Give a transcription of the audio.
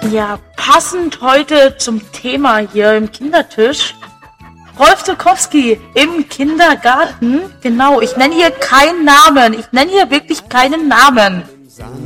Ja, passend heute zum Thema hier im Kindertisch. Rolf Zukowski im Kindergarten. Genau, ich nenne hier keinen Namen. Ich nenne hier wirklich keinen Namen.